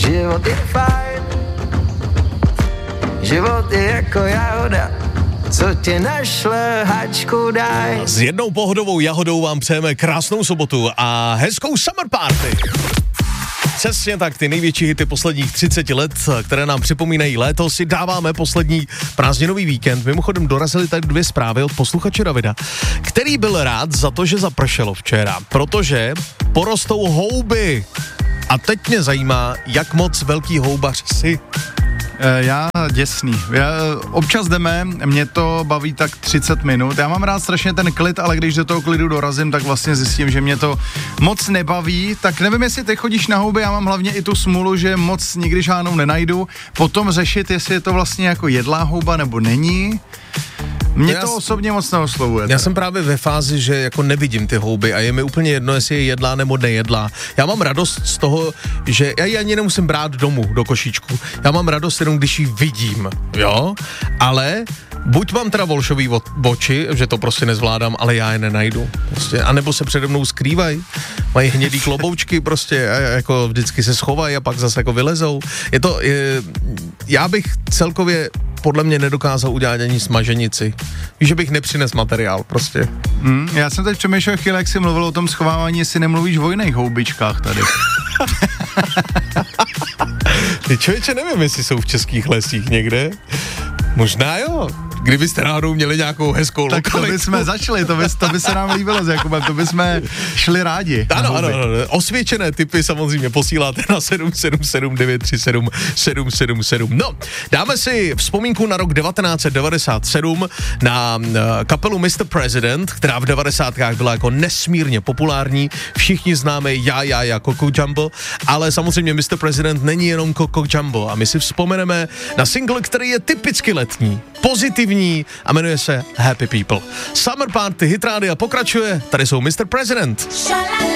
Život je fajn, život je jako jahoda, co tě našle, hačku daj. S jednou pohodovou jahodou vám přejeme krásnou sobotu a hezkou summer party. Přesně tak, ty největší hity posledních 30 let, které nám připomínají léto, si dáváme poslední prázdninový víkend. Mimochodem dorazily tady 2 zprávy od posluchače Davida, který byl rád za to, že zapršelo včera, protože porostou houby. A teď mě zajímá, jak moc velký houbař jsi. Já děsný. Občas jdeme, mě to baví tak 30 minut. Já mám rád strašně ten klid, ale když do toho klidu dorazím, tak vlastně zjistím, že mě to moc nebaví. Tak nevím, jestli ty chodíš na houby, já mám hlavně i tu smůlu, že moc nikdy žádnou nenajdu. Potom řešit, jestli je to vlastně jako jedlá houba nebo není. Mě to osobně moc neoslovuje. Já jsem právě ve fázi, že jako nevidím ty houby a je mi úplně jedno, jestli je jedlá nebo nejedlá. Já mám radost z toho, že já ji ani nemusím brát domů do košíčku. Já mám radost jenom, když ji vidím, jo? Ale buď mám teda volšový oči, že to prostě nezvládám, ale já je nenajdu. Prostě. A nebo se přede mnou skrývají, mají hnědý kloboučky prostě a jako vždycky se schovají a pak zase jako vylezou. Já bych celkově podle mě nedokázal udělat ani smaženici. Víš, že bych nepřines materiál prostě. Já jsem teď přemýšlel chvíli, jak jsi mluvil o tom schovávání, jestli nemluvíš o jiných houbičkách tady. Ty člověče, nevím, jestli jsou v českých lesích někde. Možná jo. Kdybyste náhodou měli nějakou hezkou lokalitu. Tak to bychom začali, to by se nám líbilo s Jakubem, to bychom šli rádi. Ano. Osvědčené tipy samozřejmě posíláte na 777-937-777. No, dáme si vzpomínku na rok 1997 na kapelu Mr. President, která v 90kách byla jako nesmírně populární. Všichni známe Já, Coco Jumbo, ale samozřejmě Mr. President není jenom Coco Jumbo a my si vzpomeneme na single, který je typicky letní, pozitivní a jmenuje se Happy People. Summer Party Hit Rádia pokračuje, tady jsou Mr. President.